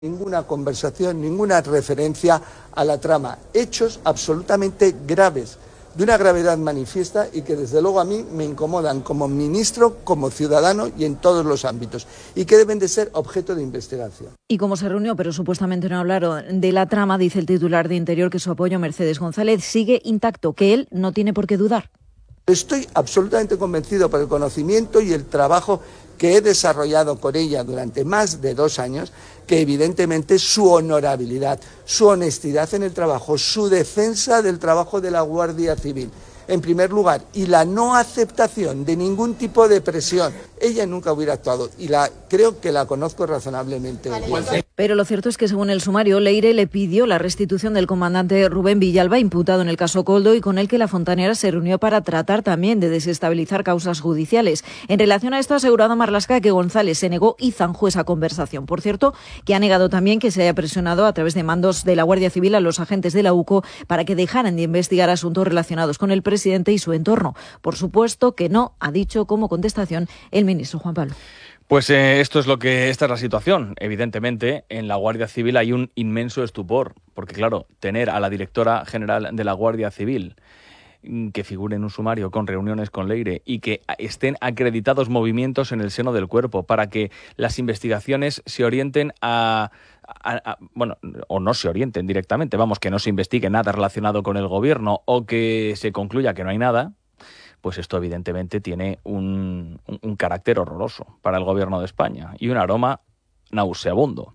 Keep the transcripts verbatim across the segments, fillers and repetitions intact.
Ninguna conversación, ninguna referencia a la trama. Hechos absolutamente graves, de una gravedad manifiesta y que desde luego a mí me incomodan como ministro, como ciudadano y en todos los ámbitos, y que deben de ser objeto de investigación. Y como se reunió, pero supuestamente no hablaron de la trama, dice el titular de Interior que su apoyo a Mercedes González sigue intacto, que él no tiene por qué dudar. Estoy absolutamente convencido por el conocimiento y el trabajo que he desarrollado con ella durante más de dos años, que evidentemente su honorabilidad, su honestidad en el trabajo, su defensa del trabajo de la Guardia Civil, en primer lugar, y la no aceptación de ningún tipo de presión, ella nunca hubiera actuado, y la creo que la conozco razonablemente bien. Pero lo cierto es que, según el sumario, Leire le pidió la restitución del comandante Rubén Villalba, imputado en el caso Koldo, y con el que la Fontanera se reunió para tratar también de desestabilizar causas judiciales. En relación a esto, ha asegurado Marlaska que González se negó y zanjó esa conversación. Por cierto, que ha negado también que se haya presionado a través de mandos de la Guardia Civil a los agentes de la U C O para que dejaran de investigar asuntos relacionados con el presidente y su entorno. Por supuesto que no, ha dicho como contestación el ministro Juan Pablo. Pues eh, esto es lo que esta es la situación. Evidentemente, en la Guardia Civil hay un inmenso estupor, porque claro, tener a la directora general de la Guardia Civil que figure en un sumario con reuniones con Leire y que estén acreditados movimientos en el seno del cuerpo para que las investigaciones se orienten a, a, a bueno, o no se orienten directamente, vamos, que no se investigue nada relacionado con el gobierno o que se concluya que no hay nada. Pues esto evidentemente tiene un, un, un carácter horroroso para el gobierno de España y un aroma nauseabundo.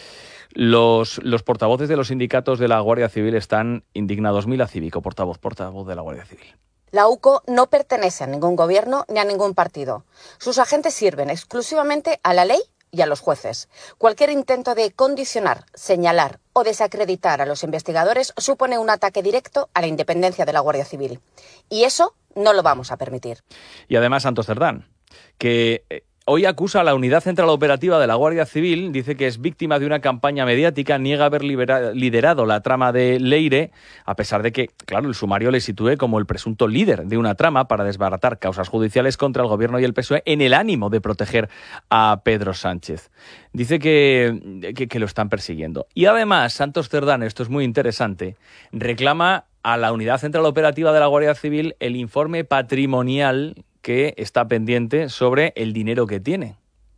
Los, los portavoces de los sindicatos de la Guardia Civil están indignados. Mila Cívico, portavoz, portavoz de la Guardia Civil. La U C O no pertenece a ningún gobierno ni a ningún partido. Sus agentes sirven exclusivamente a la ley y a los jueces. Cualquier intento de condicionar, señalar o desacreditar a los investigadores supone un ataque directo a la independencia de la Guardia Civil. Y eso no lo vamos a permitir. Y además Santos Cerdán, que hoy acusa a la Unidad Central Operativa de la Guardia Civil, dice que es víctima de una campaña mediática, niega haber libera- liderado la trama de Leire, a pesar de que, claro, el sumario le sitúe como el presunto líder de una trama para desbaratar causas judiciales contra el Gobierno y el P S O E en el ánimo de proteger a Pedro Sánchez. Dice que, que, que lo están persiguiendo. Y además, Santos Cerdán, esto es muy interesante, reclama a la Unidad Central Operativa de la Guardia Civil el informe patrimonial que está pendiente sobre el dinero que tiene.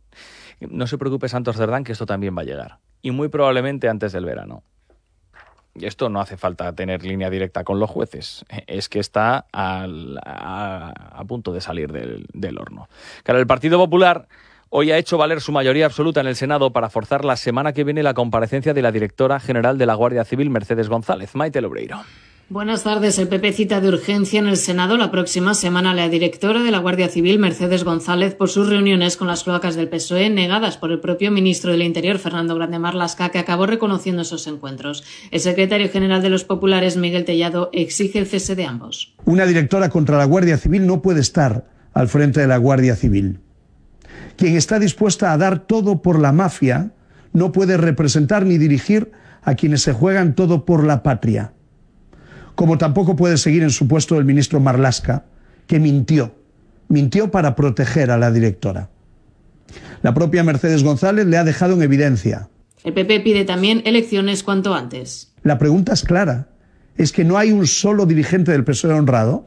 No se preocupe, Santos Cerdán, que esto también va a llegar. Y muy probablemente antes del verano. Y esto no hace falta tener línea directa con los jueces. Es que está al, a, a punto de salir del, del horno. Claro, el Partido Popular hoy ha hecho valer su mayoría absoluta en el Senado para forzar la semana que viene la comparecencia de la directora general de la Guardia Civil, Mercedes González. Maite Lobreiro. Buenas tardes. El P P cita de urgencia en el Senado la próxima semana a la directora de la Guardia Civil, Mercedes González, por sus reuniones con las cloacas del P S O E, negadas por el propio ministro del Interior, Fernando Grande Marlaska, que acabó reconociendo esos encuentros. El secretario general de los populares, Miguel Tellado, exige el cese de ambos. Una directora contra la Guardia Civil no puede estar al frente de la Guardia Civil. Quien está dispuesta a dar todo por la mafia no puede representar ni dirigir a quienes se juegan todo por la patria. Como tampoco puede seguir en su puesto el ministro Marlaska, que mintió, mintió para proteger a la directora. La propia Mercedes González le ha dejado en evidencia. El P P pide también elecciones cuanto antes. La pregunta es clara, ¿es que no hay un solo dirigente del P S O E honrado?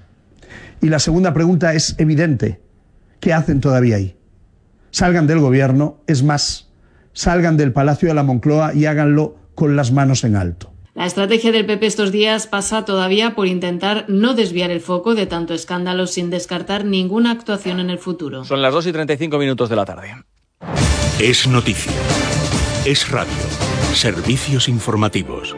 Y la segunda pregunta es evidente, ¿qué hacen todavía ahí? Salgan del gobierno, es más, salgan del Palacio de la Moncloa y háganlo con las manos en alto. La estrategia del P P estos días pasa todavía por intentar no desviar el foco de tanto escándalo sin descartar ninguna actuación en el futuro. Son las dos y treinta y cinco minutos de la tarde. Es noticia. Es radio. Servicios informativos.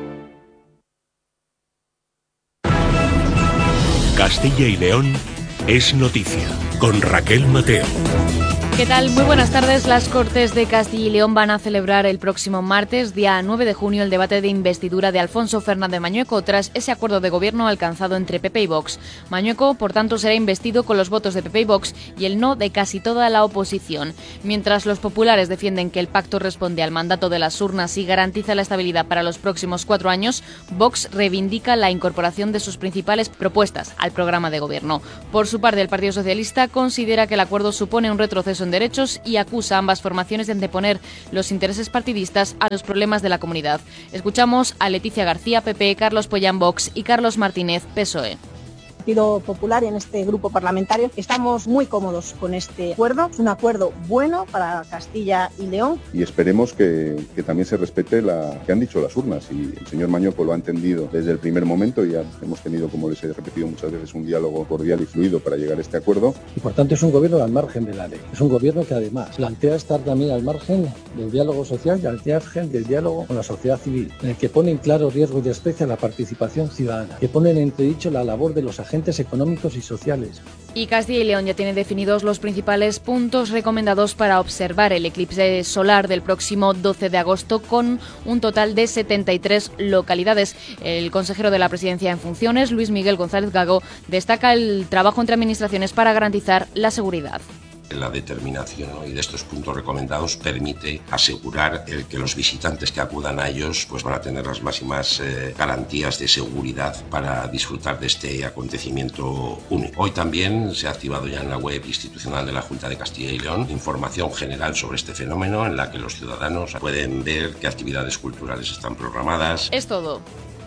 Castilla y León es noticia con Raquel Mateo. ¿Qué tal? Muy buenas tardes. Las Cortes de Castilla y León van a celebrar el próximo martes, día nueve de junio, el debate de investidura de Alfonso Fernández Mañueco tras ese acuerdo de gobierno alcanzado entre P P y Vox. Mañueco, por tanto, será investido con los votos de P P y Vox y el no de casi toda la oposición. Mientras los populares defienden que el pacto responde al mandato de las urnas y garantiza la estabilidad para los próximos cuatro años, Vox reivindica la incorporación de sus principales propuestas al programa de gobierno. Por su parte, el Partido Socialista considera que el acuerdo supone un retroceso en son derechos y acusa a ambas formaciones de anteponer los intereses partidistas a los problemas de la comunidad. Escuchamos a Leticia García, P P, Carlos Pollán, Vox y Carlos Martínez, P S O E. Partido Popular, en este grupo parlamentario, estamos muy cómodos con este acuerdo. Es un acuerdo bueno para Castilla y León. Y esperemos que, que también se respete la que han dicho las urnas, y el señor Mañueco lo ha entendido desde el primer momento, y ya hemos tenido, como les he repetido muchas veces, un diálogo cordial y fluido para llegar a este acuerdo. Y por tanto es un gobierno al margen de la ley. Es un gobierno que además plantea estar también al margen del diálogo social y al margen del diálogo con la sociedad civil, en el que pone en claro riesgo y desprecia la participación ciudadana, que pone en entredicho la labor de los agentes económicos y sociales. Y Castilla y León ya tiene definidos los principales puntos recomendados para observar el eclipse solar del próximo doce de agosto, con un total de setenta y tres localidades. El consejero de la Presidencia en funciones, Luis Miguel González Gago, destaca el trabajo entre administraciones para garantizar la seguridad. La determinación, ¿no?, y de estos puntos recomendados permite asegurar el que los visitantes que acudan a ellos pues van a tener las máximas eh, garantías de seguridad para disfrutar de este acontecimiento único. Hoy también se ha activado ya en la web institucional de la Junta de Castilla y León información general sobre este fenómeno, en la que los ciudadanos pueden ver qué actividades culturales están programadas. Es todo.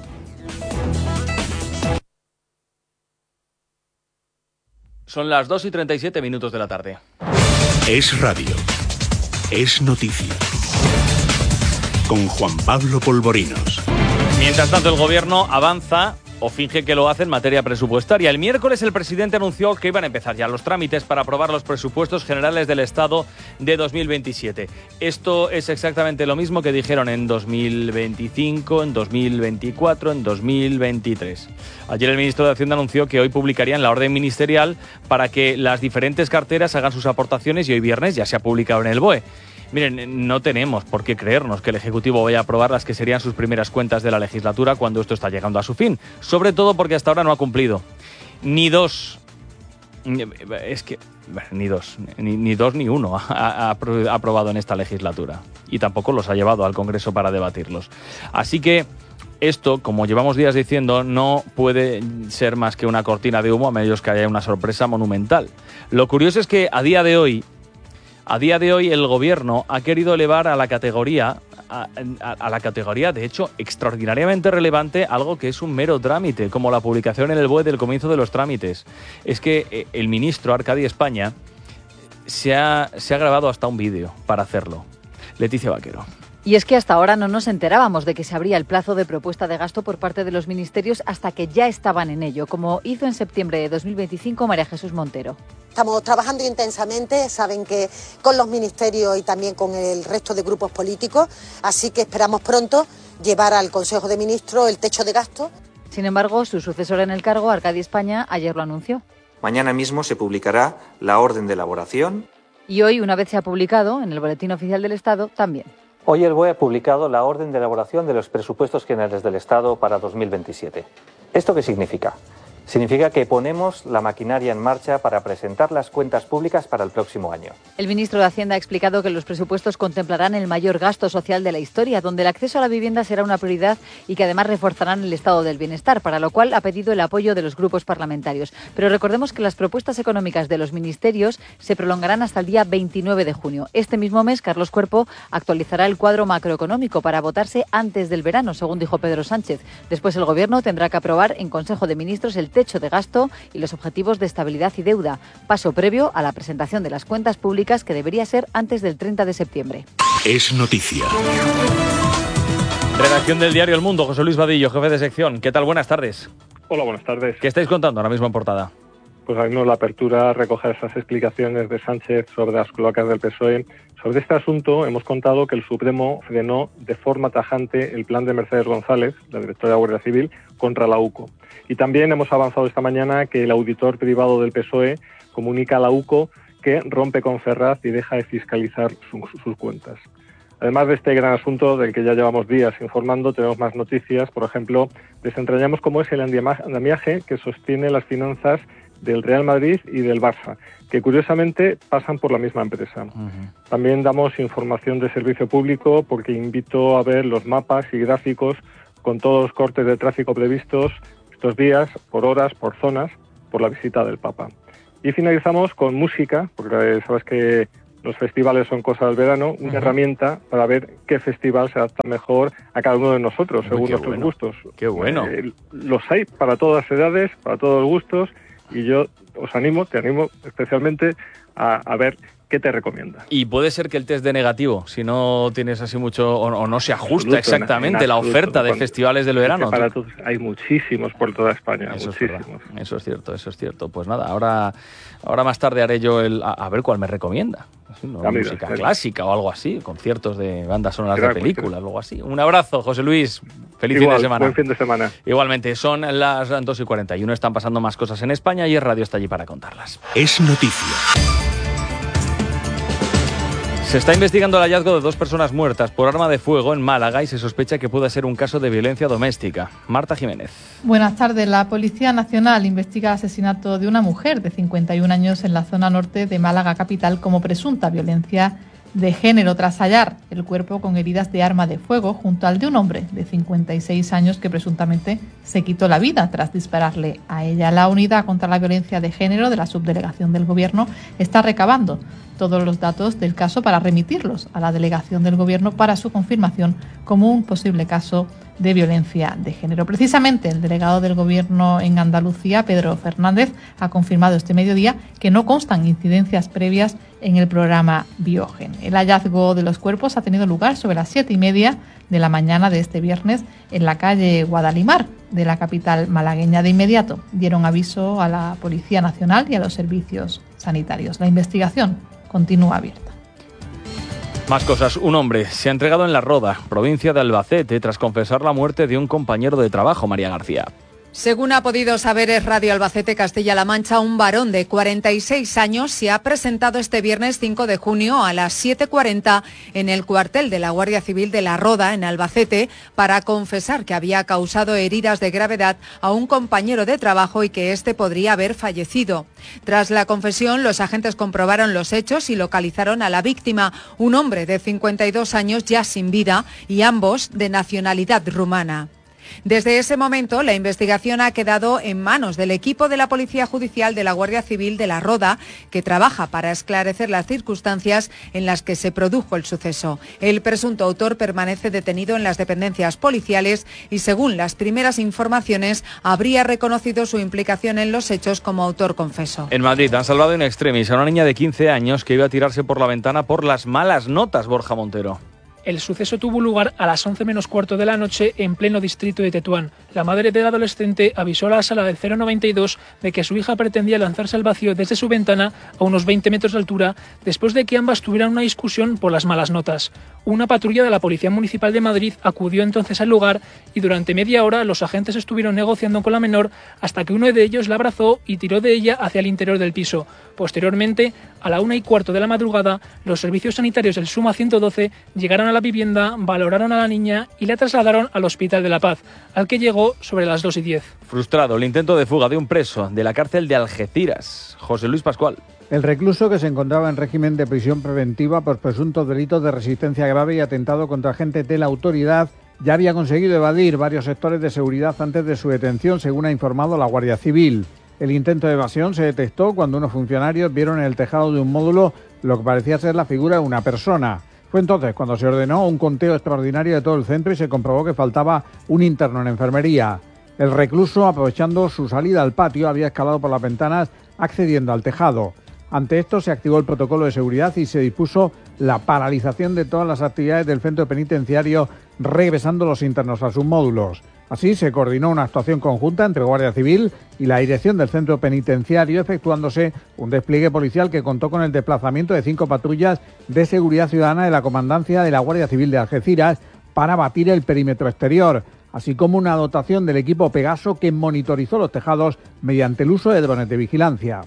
Son las dos y treinta y siete minutos de la tarde. Es radio. Es noticia. Con Juan Pablo Polvorinos. Mientras tanto, el Gobierno avanza o finge que lo hace en materia presupuestaria. El miércoles el presidente anunció que iban a empezar ya los trámites para aprobar los presupuestos generales del Estado de dos mil veintisiete. Esto es exactamente lo mismo que dijeron en dos mil veinticinco, en dos mil veinticuatro, en dos mil veintitrés. Ayer el ministro de Hacienda anunció que hoy publicarían la orden ministerial para que las diferentes carteras hagan sus aportaciones, y hoy viernes ya se ha publicado en el B O E. Miren, no tenemos por qué creernos que el Ejecutivo vaya a aprobar las que serían sus primeras cuentas de la legislatura cuando esto está llegando a su fin. Sobre todo porque hasta ahora no ha cumplido ni dos, es que, ni dos, ni, ni dos ni uno ha, ha, ha aprobado en esta legislatura. Y tampoco los ha llevado al Congreso para debatirlos. Así que esto, como llevamos días diciendo, no puede ser más que una cortina de humo, a menos que haya una sorpresa monumental. Lo curioso es que a día de hoy, A día de hoy el Gobierno ha querido elevar a la categoría, a, a, a la categoría de hecho extraordinariamente relevante, algo que es un mero trámite, como la publicación en el B O E del comienzo de los trámites. Es que el ministro Arcadi España se ha, se ha grabado hasta un vídeo para hacerlo. Leticia Vaquero. Y es que hasta ahora no nos enterábamos de que se abría el plazo de propuesta de gasto por parte de los ministerios hasta que ya estaban en ello, como hizo en septiembre de dos mil veinticinco María Jesús Montero. Estamos trabajando intensamente, saben que con los ministerios y también con el resto de grupos políticos, así que esperamos pronto llevar al Consejo de Ministros el techo de gasto. Sin embargo, su sucesor en el cargo, Arcadi España, ayer lo anunció. Mañana mismo se publicará la orden de elaboración. Y hoy, una vez se ha publicado en el Boletín Oficial del Estado, también. Hoy el B O E ha publicado la orden de elaboración de los presupuestos generales del Estado para dos mil veintisiete. ¿Esto qué significa? Significa que ponemos la maquinaria en marcha para presentar las cuentas públicas para el próximo año. El ministro de Hacienda ha explicado que los presupuestos contemplarán el mayor gasto social de la historia, donde el acceso a la vivienda será una prioridad y que además reforzarán el estado del bienestar, para lo cual ha pedido el apoyo de los grupos parlamentarios. Pero recordemos que las propuestas económicas de los ministerios se prolongarán hasta el día veintinueve de junio. Este mismo mes, Carlos Cuerpo actualizará el cuadro macroeconómico para votarse antes del verano, según dijo Pedro Sánchez. Después el Gobierno tendrá que aprobar en Consejo de Ministros el techo de gasto y los objetivos de estabilidad y deuda, paso previo a la presentación de las cuentas públicas, que debería ser antes del treinta de septiembre. Es noticia. Redacción del diario El Mundo, José Luis Vadillo, jefe de sección. ¿Qué tal? Buenas tardes. Hola, buenas tardes. ¿Qué estáis contando ahora mismo en portada? Pues ahora mismo la apertura recoge esas explicaciones de Sánchez sobre las cloacas del P S O E. Sobre este asunto hemos contado que el Supremo frenó de forma tajante el plan de Mercedes González, la directora de la Guardia Civil, contra la U C O. Y también hemos avanzado esta mañana que el auditor privado del P S O E comunica a la U C O que rompe con Ferraz y deja de fiscalizar su, sus cuentas. Además de este gran asunto del que ya llevamos días informando, tenemos más noticias. Por ejemplo, desentrañamos cómo es el andamiaje que sostiene las finanzas del Real Madrid y del Barça, que curiosamente pasan por la misma empresa. Uh-huh. También damos información de servicio público, porque invito a ver los mapas y gráficos con todos los cortes de tráfico previstos estos días, por horas, por zonas, por la visita del Papa. Y finalizamos con música, porque sabes que los festivales son cosa del verano, una uh-huh. herramienta para ver qué festival se adapta mejor a cada uno de nosotros, según nuestros bueno. gustos. ¡Qué bueno! Eh, los hay para todas las edades, para todos los gustos, y yo os animo, te animo especialmente a, a ver qué te recomienda. Y puede ser que el test de negativo, si no tienes así mucho, o, o no se ajusta absoluto, exactamente en, en la absoluto, oferta de cuando, festivales del verano. Para todos, hay muchísimos por toda España, eso muchísimos. Es eso es cierto, eso es cierto. Pues nada, ahora, ahora más tarde haré yo el, a, a ver cuál me recomienda. ¿No? Amiga, música claro. clásica o algo así, conciertos de bandas sonoras de películas, algo así. Un abrazo, José Luis. Feliz Igual, fin de semana. Buen fin de semana. Igualmente, son las dos y cuarenta y uno, están pasando más cosas en España y el radio está allí para contarlas. Es noticia. Se está investigando el hallazgo de dos personas muertas por arma de fuego en Málaga y se sospecha que pueda ser un caso de violencia doméstica. Marta Jiménez. Buenas tardes. La Policía Nacional investiga el asesinato de una mujer de cincuenta y un años en la zona norte de Málaga capital como presunta violencia de género, tras hallar el cuerpo con heridas de arma de fuego junto al de un hombre de cincuenta y seis años que presuntamente se quitó la vida tras dispararle a ella. La Unidad contra la Violencia de Género de la Subdelegación del Gobierno está recabando todos los datos del caso para remitirlos a la Delegación del Gobierno para su confirmación como un posible caso de violencia de género. Precisamente el delegado del Gobierno en Andalucía, Pedro Fernández, ha confirmado este mediodía que no constan incidencias previas en el programa Biogen. El hallazgo de los cuerpos ha tenido lugar sobre las siete y media de la mañana de este viernes en la calle Guadalimar de la capital malagueña. De inmediato dieron aviso a la Policía Nacional y a los servicios sanitarios. La investigación continúa abierta. Más cosas. Un hombre se ha entregado en La Roda, provincia de Albacete, tras confesar la muerte de un compañero de trabajo, María García. Según ha podido saber es Radio Albacete Castilla-La Mancha, un varón de cuarenta y seis años se ha presentado este viernes cinco de junio a las siete cuarenta en el cuartel de la Guardia Civil de La Roda, en Albacete, para confesar que había causado heridas de gravedad a un compañero de trabajo y que éste podría haber fallecido. Tras la confesión, los agentes comprobaron los hechos y localizaron a la víctima, un hombre de cincuenta y dos años ya sin vida y ambos de nacionalidad rumana. Desde ese momento, la investigación ha quedado en manos del equipo de la Policía Judicial de la Guardia Civil de La Roda, que trabaja para esclarecer las circunstancias en las que se produjo el suceso. El presunto autor permanece detenido en las dependencias policiales y, según las primeras informaciones, habría reconocido su implicación en los hechos como autor confeso. En Madrid han salvado in extremis a una niña de quince años que iba a tirarse por la ventana por las malas notas, Borja Montero. El suceso tuvo lugar a las once menos cuarto de la noche en pleno distrito de Tetuán. La madre del adolescente avisó a la sala del cero noventa y dos de que su hija pretendía lanzarse al vacío desde su ventana a unos veinte metros de altura después de que ambas tuvieran una discusión por las malas notas. Una patrulla de la Policía Municipal de Madrid acudió entonces al lugar y durante media hora los agentes estuvieron negociando con la menor hasta que uno de ellos la abrazó y tiró de ella hacia el interior del piso. Posteriormente, a la una y cuarto de la madrugada, los servicios sanitarios del SUMA ciento doce llegaron a la vivienda, valoraron a la niña y la trasladaron al Hospital de la Paz, al que llegó sobre las dos y diez. Frustrado el intento de fuga de un preso de la cárcel de Algeciras. José Luis Pascual. El recluso, que se encontraba en régimen de prisión preventiva por presuntos delitos de resistencia grave y atentado contra agentes de la autoridad, ya había conseguido evadir varios sectores de seguridad antes de su detención, según ha informado la Guardia Civil. El intento de evasión se detectó cuando unos funcionarios vieron en el tejado de un módulo lo que parecía ser la figura de una persona. Fue entonces cuando se ordenó un conteo extraordinario de todo el centro y se comprobó que faltaba un interno en enfermería. El recluso, aprovechando su salida al patio, había escalado por las ventanas accediendo al tejado. Ante esto se activó el protocolo de seguridad y se dispuso la paralización de todas las actividades del centro penitenciario, regresando los internos a sus módulos. Así se coordinó una actuación conjunta entre Guardia Civil y la dirección del centro penitenciario, efectuándose un despliegue policial que contó con el desplazamiento de cinco patrullas de seguridad ciudadana de la Comandancia de la Guardia Civil de Algeciras para batir el perímetro exterior, así como una dotación del equipo Pegaso que monitorizó los tejados mediante el uso de drones de vigilancia.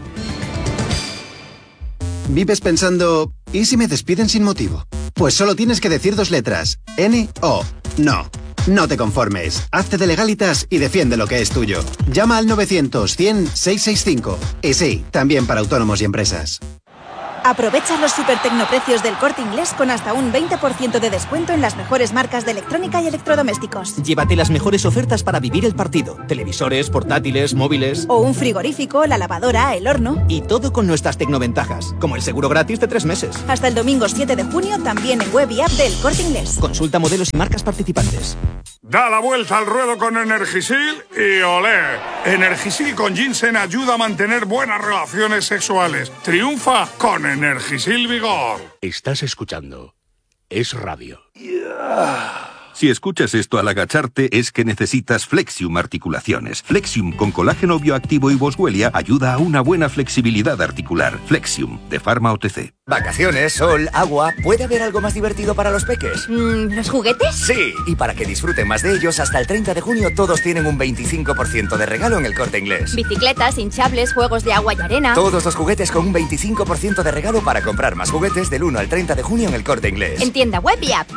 ¿Vives pensando, ¿y si me despiden sin motivo? Pues solo tienes que decir dos letras, N O. No, no te conformes. Hazte de Legalitas y defiende lo que es tuyo. Llama al novecientos cien seiscientos sesenta y cinco. Y sí, también para autónomos y empresas. Aprovecha los supertecnoprecios del Corte Inglés con hasta un veinte por ciento de descuento en las mejores marcas de electrónica y electrodomésticos. Llévate las mejores ofertas para vivir el partido. Televisores, portátiles, móviles... O un frigorífico, la lavadora, el horno... Y todo con nuestras tecnoventajas, como el seguro gratis de tres meses. Hasta el domingo siete de junio también en web y app del Corte Inglés. Consulta modelos y marcas participantes. Da la vuelta al ruedo con Energisil y olé. Energisil con ginseng ayuda a mantener buenas relaciones sexuales. Triunfa con Energisil Vigor. Estás escuchando Es Radio. Yeah. Si escuchas esto al agacharte es que necesitas Flexium Articulaciones. Flexium con colágeno bioactivo y boswellia ayuda a una buena flexibilidad articular. Flexium, de Pharma O T C. Vacaciones, sol, agua... ¿Puede haber algo más divertido para los peques? Mm, ¿Los juguetes? Sí, y para que disfruten más de ellos, hasta el treinta de junio todos tienen un veinticinco por ciento de regalo en el Corte Inglés. Bicicletas, hinchables, juegos de agua y arena... Todos los juguetes con un veinticinco por ciento de regalo para comprar más juguetes del uno al treinta de junio en el Corte Inglés. En tienda web y app.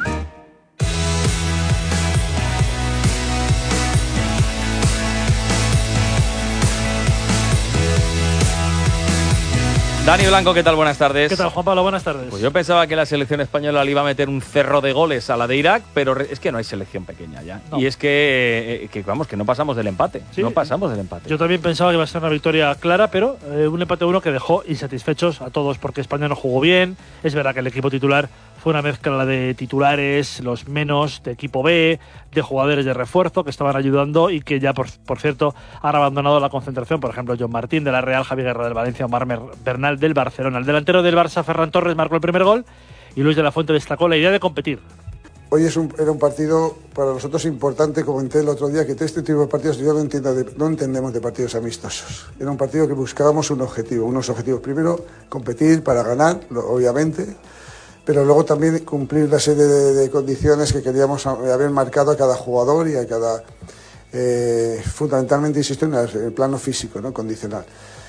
Dani Blanco, ¿qué tal? Buenas tardes. ¿Qué tal, Juan Pablo? Buenas tardes. Pues yo pensaba que la selección española le iba a meter un cerro de goles a la de Irak, pero es que no hay selección pequeña ya. No. Y es que, eh, que, vamos, que no pasamos del empate. Sí, no pasamos del empate. Yo también pensaba que iba a ser una victoria clara, pero eh, un empate uno que dejó insatisfechos a todos porque España no jugó bien. Es verdad que el equipo titular fue una mezcla de titulares, los menos, de equipo B, de jugadores de refuerzo que estaban ayudando y que ya, por, por cierto, han abandonado la concentración. Por ejemplo, John Martín de la Real, Javi Guerra del Valencia, Omar Bernal del Barcelona. El delantero del Barça, Ferran Torres, marcó el primer gol y Luis de la Fuente destacó la idea de competir. Hoy es un, era un partido para nosotros importante. Comenté el otro día que este tipo de partidos yo no, entiendo de, no entendemos de partidos amistosos. Era un partido que buscábamos un objetivo, unos objetivos. Primero, competir para ganar, obviamente, pero luego también cumplir la serie de, de condiciones que queríamos haber marcado a cada jugador y a cada... Eh, fundamentalmente, insisto, en el, en el plano físico, ¿no? Condicional.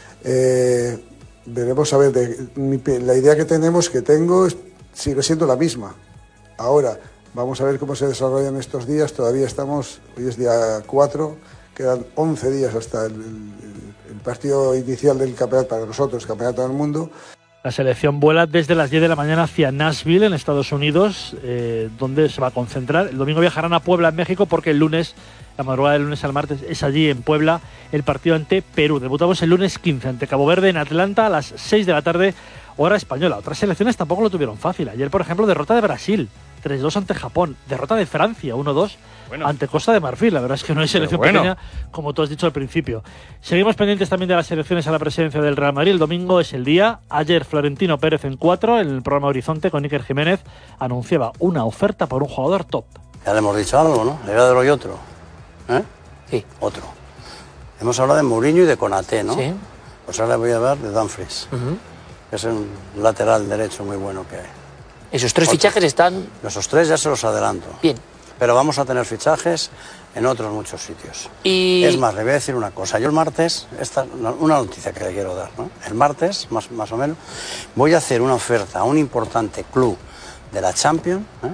Eh, veremos a ver, de, mi, la idea que tenemos, que tengo, es, sigue siendo la misma. Ahora, vamos a ver cómo se desarrollan estos días. Todavía estamos, hoy es día cuatro, quedan once días hasta el, el, el partido inicial del campeonato para nosotros, el campeonato del mundo. La selección vuela desde las diez de la mañana hacia Nashville, en Estados Unidos, eh, donde se va a concentrar. El domingo viajarán a Puebla, en México, porque el lunes, la madrugada del lunes al martes, es allí en Puebla el partido ante Perú. Debutamos el lunes quince ante Cabo Verde en Atlanta a las seis de la tarde, hora española. Otras selecciones tampoco lo tuvieron fácil. Ayer, por ejemplo, derrota de Brasil, tres dos ante Japón. Derrota de Francia, uno dos bueno. ante Costa de Marfil. La verdad es que no hay selección bueno. pequeña, como tú has dicho al principio. Seguimos pendientes también de las selecciones a la presidencia del Real Madrid. El domingo es el día. Ayer Florentino Pérez en cuatro, en el programa Horizonte con Iker Jiménez, anunciaba una oferta por un jugador top. Ya le hemos dicho algo, ¿no? Le voy a dar hoy otro. ¿Eh? Sí. Otro. Hemos hablado de Mourinho y de Konaté, ¿no? Sí. Pues ahora le voy a hablar de Dumfries. Uh-huh. Que es un lateral derecho muy bueno que hay. Esos tres Otro. fichajes están... Esos tres ya se los adelanto. Bien. Pero vamos a tener fichajes en otros muchos sitios. Y... Es más, le voy a decir una cosa. Yo el martes, esta, una noticia que le quiero dar, ¿no? El martes, más, más o menos, voy a hacer una oferta a un importante club de la Champions, ¿eh?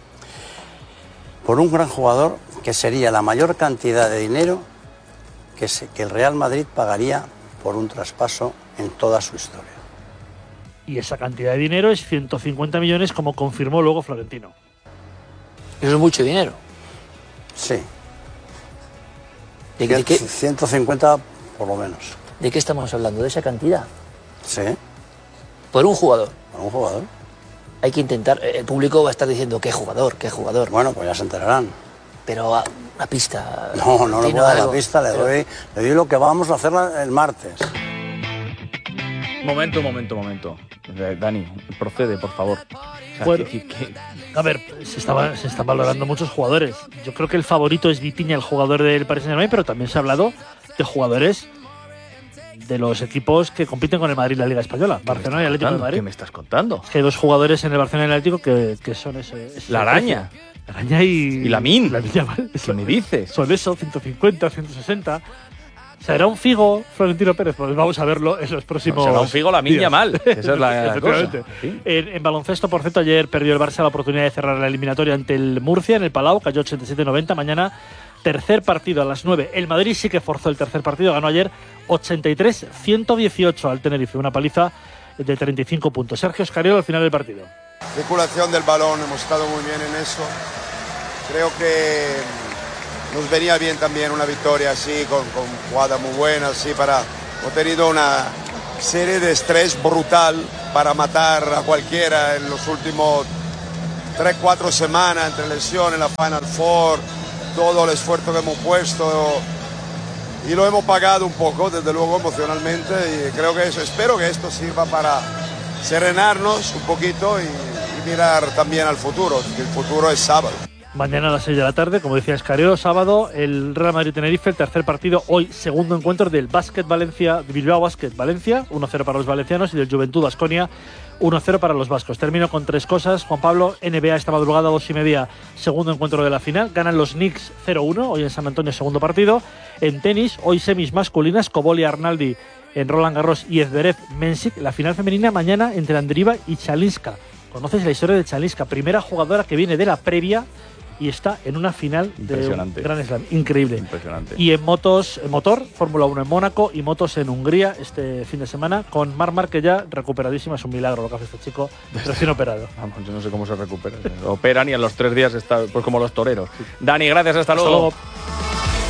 por un gran jugador que sería la mayor cantidad de dinero que, se, que el Real Madrid pagaría por un traspaso en toda su historia. Y esa cantidad de dinero es ciento cincuenta millones, como confirmó luego Florentino. Eso es mucho dinero. Sí. ¿De, ¿De qué? ciento cincuenta por lo menos. ¿De qué estamos hablando? ¿De esa cantidad? Sí. ¿Por un jugador? Por un jugador. Hay que intentar... El público va a estar diciendo, ¿qué jugador? ¿Qué jugador? Bueno, pues ya se enterarán. Pero a, una pista... No, no le puedo dar la pista, le doy, le doy lo que vamos a hacer el martes. Momento, momento, momento. Dani, procede, por favor. O sea, bueno, que, que... a ver, se, estaba, se están valorando muchos jugadores. Yo creo que el favorito es Vitinha, el jugador del Paris Saint-Germain, pero también se ha hablado de jugadores de los equipos que compiten con el Madrid en la Liga Española, Barcelona y Atlético de Madrid. ¿Qué me estás contando? Es que hay dos jugadores en el Barcelona y el Atlético que, que son ese, ese La Araña. La Araña y... Y Lamine. La Lamine, ¿vale? ¿Qué me dices? Son eso, ciento cincuenta, ciento sesenta... ¿Será un Figo Florentino Pérez? Pues vamos a verlo en los próximos no, será un Figo Lamine Yamal. Esa es la cosa. ¿Sí? En, en baloncesto, por cierto, ayer perdió el Barça la oportunidad de cerrar la eliminatoria ante el Murcia en el Palau, cayó ochenta y siete noventa. Mañana, tercer partido a las nueve. El Madrid sí que forzó el tercer partido, ganó ayer ochenta y tres ciento dieciocho al Tenerife, una paliza de treinta y cinco puntos. Sergio Escariolo al final del partido. Circulación del balón, hemos estado muy bien en eso. Creo que nos venía bien también una victoria así, con, con jugada muy buena, así para... Hemos tenido una serie de estrés brutal para matar a cualquiera en los últimos tres, cuatro semanas, entre lesiones, la Final Four, todo el esfuerzo que hemos puesto y lo hemos pagado un poco, desde luego emocionalmente, y creo que eso, espero que esto sirva para serenarnos un poquito y, y mirar también al futuro, que el futuro es sábado. Mañana a las seis de la tarde, como decía Escariolo, sábado, el Real Madrid-Tenerife, el tercer partido, hoy segundo encuentro del Básquet Valencia, Bilbao Básquet Valencia, uno cero para los valencianos, y del Juventud Baskonia, uno cero para los vascos. Termino con tres cosas, Juan Pablo. N B A esta madrugada, dos y media, segundo encuentro de la final. Ganan los Knicks cero uno, hoy en San Antonio, segundo partido. En tenis, hoy semis masculinas, Cobolli Arnaldi en Roland Garros y Zverev Mensik. La final femenina mañana entre Andrieva y Chalinska. ¿Conoces la historia de Chalinska? Primera jugadora que viene de la previa y está en una final de un Grand Slam. Increíble. Impresionante. Y en motos, en motor, Fórmula uno en Mónaco y motos en Hungría este fin de semana, con Marc Márquez ya recuperadísima. Es un milagro lo que hace este chico, recién operado. Vamos, yo no sé cómo se recupera. Operan y a los tres días está pues como los toreros. Dani, gracias, hasta, hasta luego. luego.